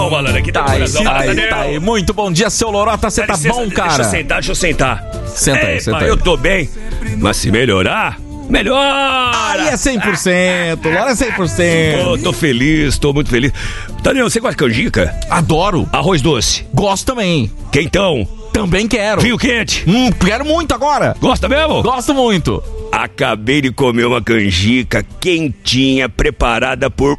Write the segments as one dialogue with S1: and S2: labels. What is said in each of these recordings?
S1: Malandro, aqui tá
S2: aí. Muito bom dia, seu Lorota, você tá bom, cara?
S1: Deixa eu sentar.
S2: Senta aí.
S1: Eu tô bem, mas se melhorar, melhora!
S2: Aí é 100%, Lora é 100%.
S1: Tô feliz, tô muito feliz. Daniel, você gosta de canjica?
S2: Adoro.
S1: Arroz doce?
S2: Gosto também.
S1: Quentão?
S2: Também quero.
S1: Vinho quente?
S2: Quero muito agora.
S1: Gosta mesmo?
S2: Gosto muito.
S1: Acabei de comer uma canjica quentinha, preparada por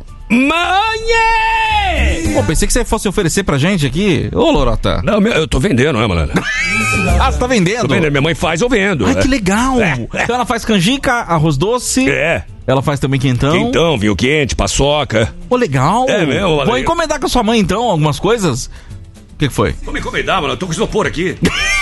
S1: mãe!
S2: Pô, pensei que você fosse oferecer pra gente aqui. Ô, Lorota.
S1: Não, eu tô vendendo, né, malandro?
S2: Você tá vendendo?
S1: Tô vendendo, minha mãe faz, eu vendo.
S2: Ai, que legal. Então ela faz canjica, arroz doce. Ela faz também quentão.
S1: Quentão, vinho quente, paçoca.
S2: Pô, legal.
S1: É mesmo, malandro.
S2: Vou encomendar com a sua mãe, então, algumas coisas. O que foi?
S1: Vou me encomendar, mano. Eu tô com isopor aqui.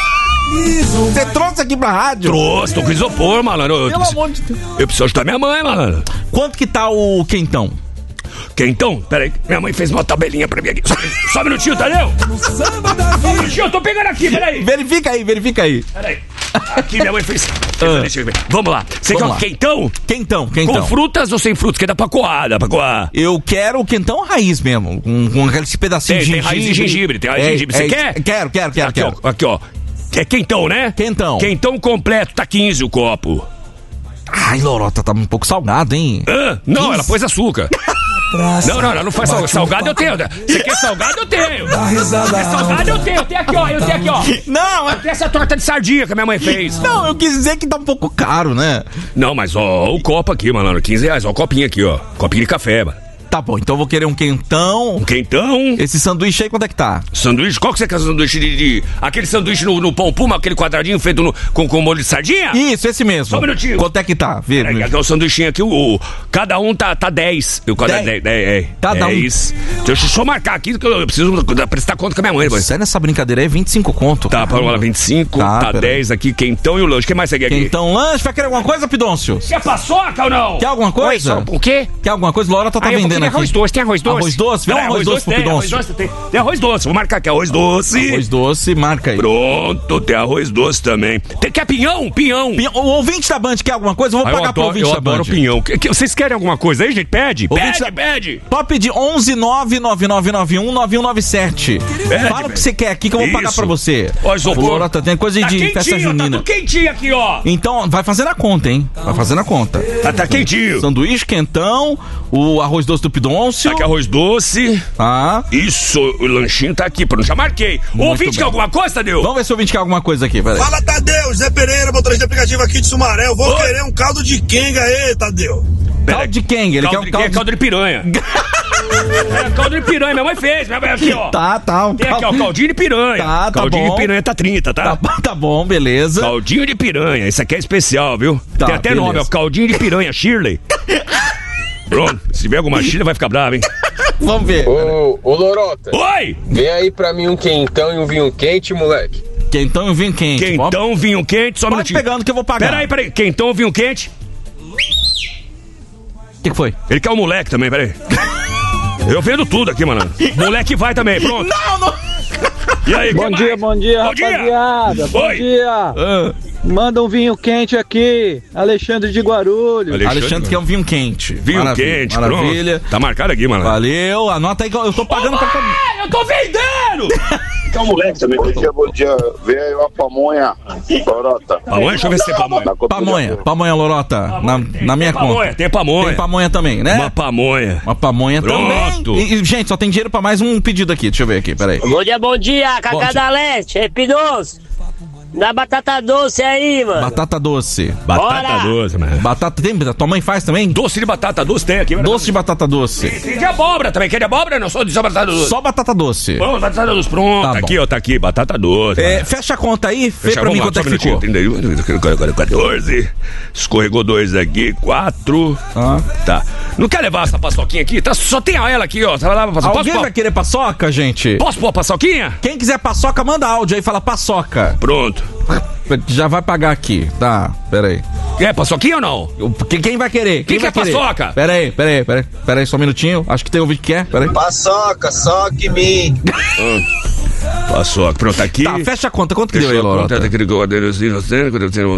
S2: Você trouxe aqui pra rádio?
S1: Trouxe, tô com isopor, malandro.
S2: Pelo amor de Deus.
S1: Eu preciso ajudar minha mãe, malandro.
S2: Quanto que tá o quentão?
S1: Quentão? Peraí, minha mãe fez uma tabelinha pra mim aqui. Só um minutinho, tá, Léo? Só um minutinho, eu tô pegando aqui, peraí.
S2: Verifica aí.
S1: Peraí. Aqui minha mãe fez. Deixa eu ver. Vamos lá. Você quer um quentão?
S2: Quentão.
S1: Com frutas ou sem frutas? Que dá pra coar,
S2: Eu quero o quentão raiz mesmo. Com aqueles pedacinhos de gengibre.
S1: Tem raiz de gengibre, Você quer?
S2: Quero.
S1: Aqui, ó. É quentão, né?
S2: Quentão.
S1: Quentão completo, tá 15 o copo.
S2: Ai, Lorota, tá um pouco salgado, hein?
S1: Não, 15? Ela pôs açúcar. Não faz salgado, eu tenho. Você quer salgado, eu tenho. Quer salgado, eu tenho. Eu tenho aqui, ó.
S2: Não,
S1: tem essa torta de sardinha que a minha mãe fez.
S2: Não, eu quis dizer que tá um pouco caro, né?
S1: Não, mas ó, o copo aqui, mano, R$15. Ó, o copinho aqui, ó. Copinho de café, mano.
S2: Tá bom, então eu vou querer um quentão.
S1: Um quentão?
S2: Esse sanduíche aí, quanto é que tá?
S1: Sanduíche? Qual que você quer sanduíche de... Aquele sanduíche no pão puma, aquele quadradinho feito com molho de sardinha?
S2: Isso, esse mesmo.
S1: Só um minutinho.
S2: Quanto é que tá? Vê.
S1: Aqui é o sanduichinho aqui, cada um tá 10. O quadrado 10.
S2: Cada um.
S1: Deixa eu só marcar aqui, que eu preciso prestar conta com a minha mãe.
S2: Sai nessa brincadeira aí, 25 conto.
S1: Tá, para lá 25, tá 10 aqui, quentão e o lanche. O que mais você quer aqui?
S2: Quentão, lanche, vai querer alguma coisa, Pidôncio?
S1: Quer paçoca ou não?
S2: Quer alguma coisa?
S1: Oi, o quê?
S2: Quer alguma coisa? Laura tá vendendo aqui.
S1: Arroz doce, tem arroz doce?
S2: Arroz doce? Vê um arroz doce pro Pidôncio.
S1: Tem arroz doce, vou marcar aqui, arroz doce.
S2: Arroz doce, marca aí.
S1: Pronto, tem arroz doce também. Quer pinhão? Pinhão.
S2: O ouvinte da Band quer alguma coisa? Eu vou pagar pro ouvinte da Band.
S1: Eu adoro pinhão. Vocês querem alguma coisa aí, gente? Pede. Pede.
S2: Pode pedir 11999919197. Fala o que você quer aqui que eu vou pagar pra você.
S1: Ó, isopor.
S2: Lorota, tem coisa de festa junina.
S1: Tá quentinho aqui, ó.
S2: Então, vai fazendo a conta, hein? Vai fazendo a conta.
S1: Tá quentinho.
S2: Sanduíche, quentão, o arroz doce do Pidôncio.
S1: Tá aqui arroz doce. Isso, o lanchinho tá aqui, pronto, já marquei. O ouvinte quer alguma coisa, Tadeu?
S2: Vamos ver se o ouvinte quer alguma coisa aqui, peraí.
S3: Fala, Tadeu, Zé Pereira, motorista de aplicativo aqui de Sumaré. Eu vou querer um caldo de quenga aí, Tadeu.
S2: Caldo de quenga, ele quer um
S1: caldo de piranha. Caldo de piranha, minha mãe fez. Aqui, ó.
S2: Tá.
S1: Tem aqui, ó, caldinho de piranha.
S2: Tá
S1: caldinho
S2: bom.
S1: de piranha tá 30, tá?
S2: Tá bom, beleza.
S1: Caldinho de piranha, esse aqui é especial, viu?
S2: Tá,
S1: tem até nome, ó, caldinho de piranha, Shirley. Pronto, se tiver alguma Shirley vai ficar brava, hein?
S2: Vamos ver.
S4: Ô, Lorota.
S1: Oi!
S4: Vem aí pra mim um quentão e um vinho quente, moleque.
S2: Quentão e um vinho quente.
S1: Quentão, vinho quente, só um minutinho.
S2: Pode pegando que eu vou pagar.
S1: Peraí. Quentão, vinho quente.
S2: O que foi?
S1: Ele quer o moleque também, peraí. Eu vendo tudo aqui, mano. Moleque vai também, pronto.
S2: Não.
S1: E aí,
S5: bom dia, rapaziada. Bom dia. Manda um vinho quente aqui, Alexandre de Guarulhos.
S2: Alexandre quer um vinho quente.
S1: Vinho quente,
S2: maravilha.
S1: Pronto. Tá marcado aqui, mano.
S2: Valeu, anota aí que eu tô pagando pra todo mundo.
S1: Eu tô vendendo!
S3: Quer um moleque também? Bom dia. Vem aí uma pamonha, Lorota.
S1: Pamonha? Deixa eu ver se tem pamonha.
S2: Pamonha, Lorota. Na minha conta.
S1: Tem pamonha.
S2: Tem pamonha também, né?
S1: Uma pamonha
S2: também. E, gente, só tem dinheiro pra mais um pedido aqui. Deixa eu ver aqui, peraí.
S6: Bom dia, Cacá da Leste, é Pidôncio. Dá batata doce aí, mano.
S2: Batata doce,
S1: mano.
S2: Batata tem? Tua mãe faz também?
S1: Doce de batata doce tem aqui.
S2: Doce de batata doce.
S1: Tem de abóbora também. Quer de abóbora? Não, só batata doce.
S2: Só batata doce.
S1: Pronto, batata doce. Pronto, tá aqui, ó, tá aqui. Batata doce.
S2: Fecha a conta aí, vê pra mim quanto é que ficou.
S1: 14. Escorregou 2 aqui, 4. Tá. Não quer levar essa paçoquinha aqui? Só tem ela aqui, ó.
S2: Alguém vai querer paçoca, gente?
S1: Posso pôr a paçoquinha?
S2: Quem quiser paçoca, manda áudio aí, fala paçoca.
S1: Pronto.
S2: Já vai pagar aqui, tá? Pera aí.
S1: Quer paçoquinha ou não?
S2: Quem vai querer?
S1: Quem quer paçoca?
S2: Pera aí, só um minutinho. Acho que tem um vídeo que quer. Pera aí.
S3: Paçoca, só que me.
S1: Paçoca, pronto, tá aqui.
S2: Tá, fecha a conta. Quanto que deu aí, Lorota?